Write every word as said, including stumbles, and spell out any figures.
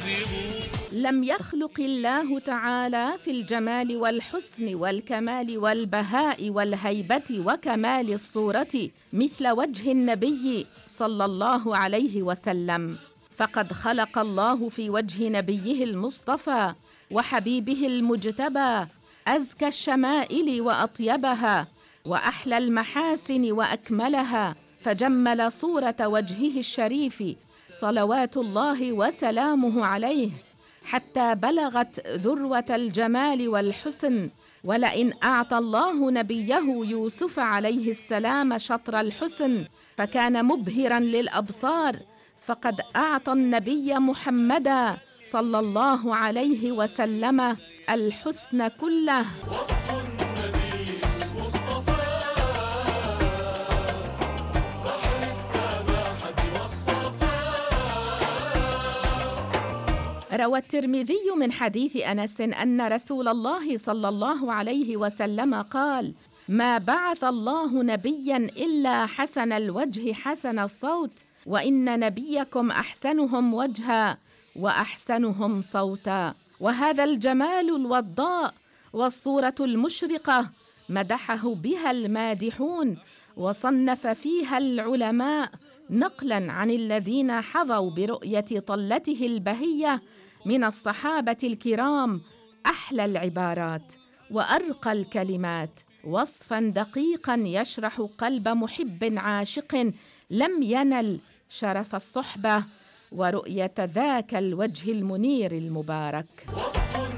لم يخلق الله تعالى في الجمال والحسن والكمال والبهاء والهيبة وكمال الصورة مثل وجه النبي صلى الله عليه وسلم، فقد خلق الله في وجه نبيه المصطفى وحبيبه المجتبى أزكى الشمائل وأطيبها وأحلى المحاسن وأكملها، فجمل صورة وجهه الشريف صلوات الله وسلامه عليه حتى بلغت ذروة الجمال والحسن. ولئن أعطى الله نبيه يوسف عليه السلام شطر الحسن فكان مبهراً للأبصار، فقد أعطى النبي محمداً صلى الله عليه وسلم الحسن كله. روى الترمذي من حديث أنس أن رسول الله صلى الله عليه وسلم قال: ما بعث الله نبيا إلا حسن الوجه حسن الصوت، وإن نبيكم أحسنهم وجها وأحسنهم صوتا. وهذا الجمال الوضاء والصورة المشرقة مدحه بها المادحون وصنف فيها العلماء نقلا عن الذين حظوا برؤية طلته البهية من الصحابة الكرام أحلى العبارات وأرقى الكلمات، وصفا دقيقا يشرح قلب محب عاشق لم ينل شرف الصحبة ورؤية ذاك الوجه المنير المبارك.